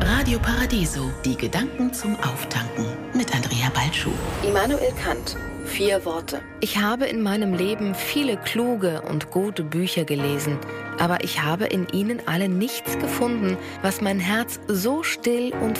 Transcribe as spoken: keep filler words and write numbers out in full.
Radio Paradiso, die Gedanken zum Auftanken mit Andrea Balschuh. Immanuel Kant. Vier Worte. Ich habe in meinem Leben viele kluge und gute Bücher gelesen, aber ich habe in ihnen alle nichts gefunden, was mein Herz so still und